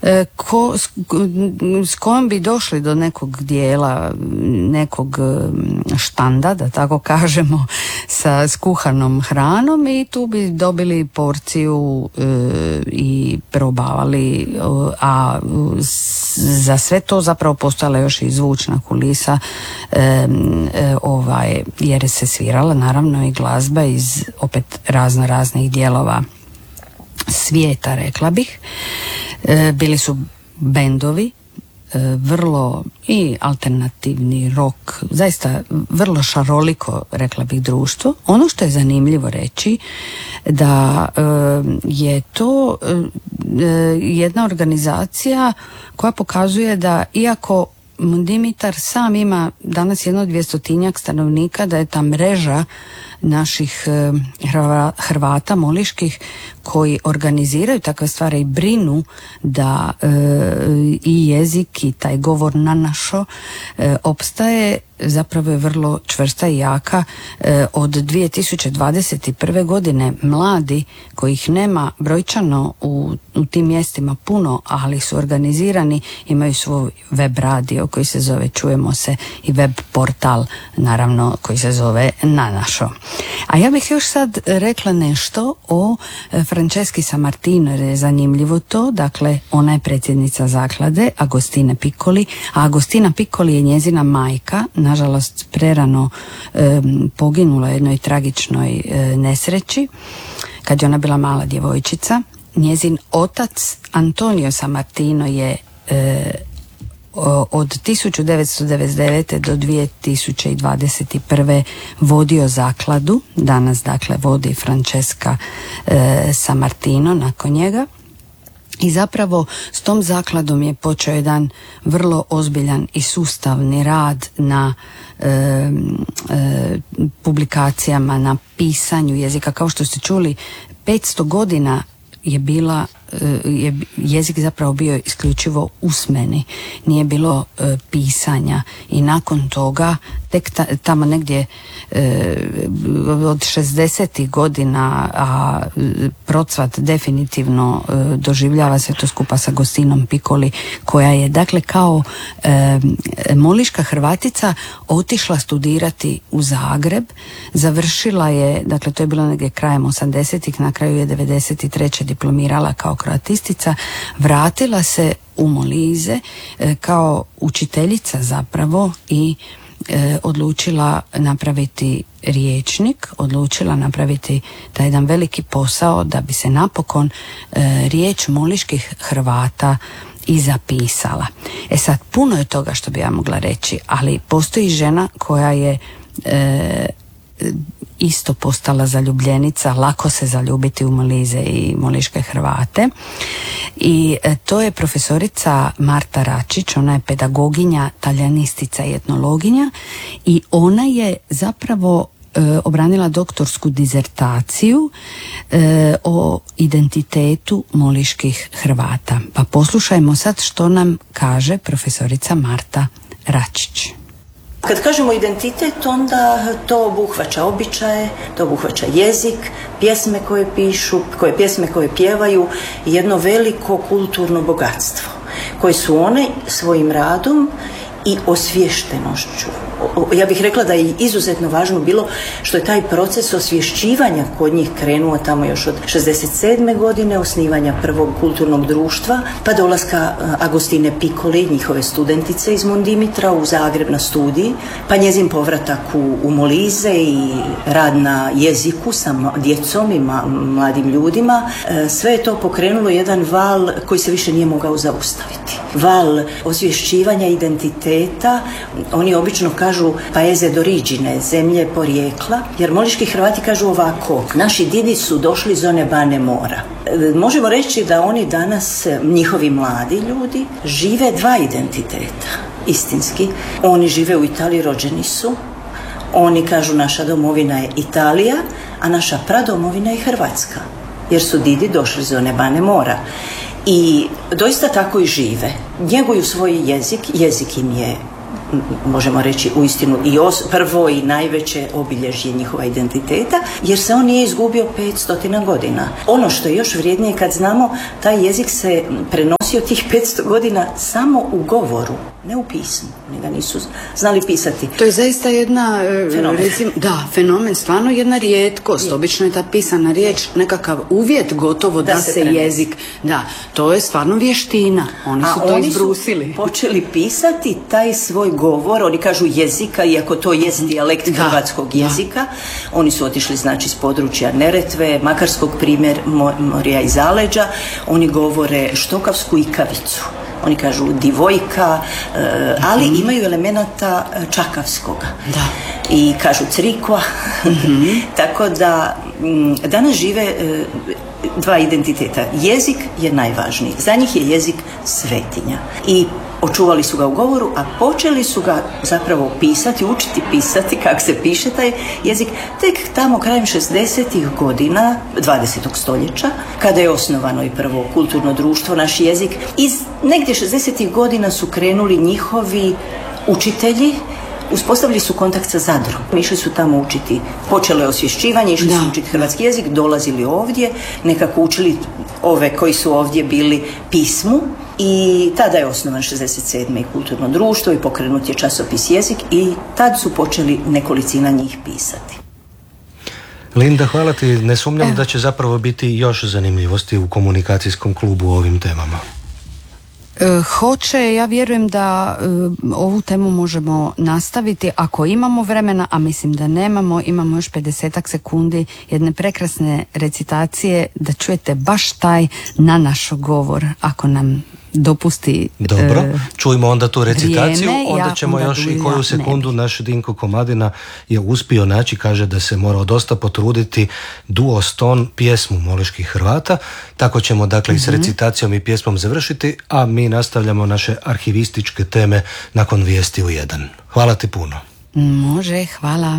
s kojom bi došli do nekog dijela, nekog štanda, da tako kažemo, sa skuhanom hranom i tu bi dobili porciju i probavali, a za sve to zapravo postojala još i zvučna kulisa, jer se svirala naravno i glazba iz opet raznih dijelova svijeta, rekla bih. Bili su bendovi, vrlo i alternativni rock, zaista vrlo šaroliko, rekla bih, društvo. Ono što je zanimljivo reći da je to jedna organizacija koja pokazuje da iako Dimitar sam ima danas 200 stanovnika, da je ta mreža naših Hrvata moliških koji organiziraju takve stvari i brinu da i jezik i taj govor na našo opstaje, zapravo je vrlo čvrsta i jaka. Od 2021. godine mladi kojih nema brojčano u tim mjestima puno, ali su organizirani, imaju svoj web radio koji se zove Čujemo se i web portal naravno koji se zove Na našo. A ja bih još sad rekla nešto o Franceschi Sammartino, jer je zanimljivo to. Dakle, ona je predsjednica zaklade Agostina Piccoli, a Agostina Piccoli je njezina majka, nažalost prerano poginula u jednoj tragičnoj nesreći kad je ona bila mala djevojčica. Njezin otac Antonio Sammartino je od 1999. do 2021. vodio zakladu, danas dakle vodi Francesca Sammartino nakon njega. I zapravo s tom zakladom je počeo jedan vrlo ozbiljan i sustavni rad na publikacijama, na pisanju jezika. Kao što ste čuli, 500 godina je jezik zapravo bio isključivo usmeni, nije bilo pisanja i nakon toga tek tamo negdje od 60. godina, a procvat definitivno doživljava se to skupa sa Agostinom Piccoli, koja je dakle kao moliška Hrvatica otišla studirati u Zagreb, završila je, dakle to je bilo negdje krajem 80-ih, na kraju je 93. diplomirala kao kroatistica, vratila se u Molize kao učiteljica zapravo i odlučila napraviti riječnik, odlučila napraviti taj jedan veliki posao da bi se napokon riječ moliških Hrvata i zapisala. Sad, puno je toga što bi ja mogla reći, ali postoji žena koja je isto postala zaljubljenica, lako se zaljubiti u Molize i moliške Hrvate, i to je profesorica Marta Račić. Ona je pedagoginja, taljanistica i etnologinja i ona je zapravo obranila doktorsku dizertaciju o identitetu moliških Hrvata. Pa poslušajmo sad što nam kaže profesorica Marta Račić. Kad kažemo identitet, onda to obuhvaća običaje, to obuhvaća jezik, pjesme koje pišu, pjesme koje pjevaju i jedno veliko kulturno bogatstvo koje su one svojim radom i osviještenošću. Ja bih rekla da je izuzetno važno bilo što je taj proces osvješćivanja kod njih krenuo tamo još od 67. godine, osnivanja prvog kulturnog društva, pa dolaska Agostine Piccoli, njihove studentice iz Mondimitra u Zagreb na studiji, pa njezin povratak u Molize i rad na jeziku sa djecom i mladim ljudima. Sve je to pokrenulo jedan val koji se više nije mogao zaustaviti. Val osvješćivanja identiteta, oni obično kažu paese d'origine, zemlje porijekla, jer moliški Hrvati kažu ovako: naši didi su došli iz one bane mora. Možemo reći da oni danas, njihovi mladi ljudi, žive dva identiteta, istinski. Oni žive u Italiji, rođeni su. Oni kažu naša domovina je Italija, a naša pradomovina je Hrvatska, jer su didi došli iz one bane mora. I doista tako i žive. Njeguju svoj jezik, jezik im je možemo reći uistinu i prvo i najveće obilježje njihova identiteta, jer se on nije izgubio 500 godina. Ono što je još vrijednije kad znamo, taj jezik se prenosio tih 500 godina samo u govoru, ne u pismu. Oni ga nisu znali pisati. To je zaista jedna fenomen, stvarno jedna rijetkost. Obično je ta pisana riječ nekakav uvjet gotovo da se jezik, to je stvarno vještina. Oni su to izbrusili. Su počeli pisati taj svoj govor, oni kažu jezika, iako to jest dijalekt hrvatskog jezika. Oni su otišli znači s područja Neretve, Makarskog primorja i zaleđa. Oni govore štokavsku i kavicu. Oni kažu divojka, ali imaju elemenata čakavskoga. Da. I kažu crikva. Tako da danas žive dva identiteta. Jezik je najvažniji. Za njih je jezik svetinja. I očuvali su ga u govoru, a počeli su ga zapravo pisati, učiti pisati kako se piše taj jezik tek tamo krajem 60. godina 20. stoljeća, kada je osnovano i prvo kulturno društvo, naš jezik. Iz negdje 60. godina su krenuli njihovi učitelji, uspostavili su kontakt sa Zadrom. Išli su tamo učiti, počelo je osvješćivanje, išli su učiti hrvatski jezik, dolazili ovdje, nekako učili ove koji su ovdje bili pismu. I tada je osnovan 67. i kulturno društvo i pokrenut je časopis Jezik i tad su počeli nekolicina njih pisati. Linda, hvala ti. Ne sumnjam da će zapravo biti još zanimljivosti u komunikacijskom klubu o ovim temama. Hoće, ja vjerujem da ovu temu možemo nastaviti ako imamo vremena, a mislim da nemamo. Imamo još 50 sekundi jedne prekrasne recitacije da čujete baš taj na naš govor, ako nam dopusti. Dobro, čujmo onda tu recitaciju, vrijeme, onda ćemo još i koju sekundu. Naš Dinko Komadina je uspio naći, kaže da se morao dosta potruditi, duo ston pjesmu Moliških Hrvata. Tako ćemo dakle i s recitacijom i pjesmom završiti, a mi nastavljamo naše arhivističke teme nakon vijesti u 1. Hvala ti puno. Može, hvala.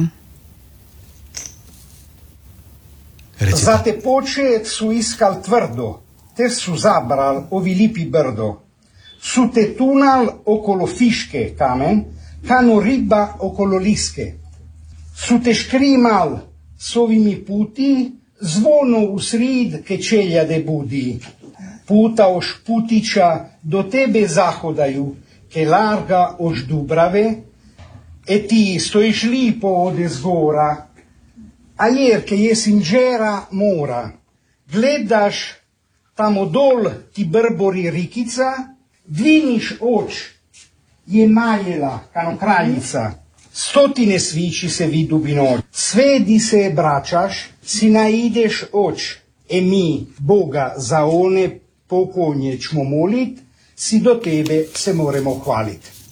Za te počet su iskal tvrdo, te su zabral ovi lipi brdo. Su te tunal okolo fiške kamen, kano riba okolo liske. Su te škrimal s ovimi puti, zvono u srid ke čeljade budi. Puta oš putića do tebe zahodaju, ke larga oš Dubrave, e ti stojiš lipo ode zgora, a jer ke je sinđera mora, gledaš tamo dol ti brbori rikica, dviniš oč, je maljela kano kraljica, stotine svići se vidu binoć, sve di se braćaš, si naideš oč, e mi Boga za one pokojnje ćemo molit, si do tebe se moremo hvalit.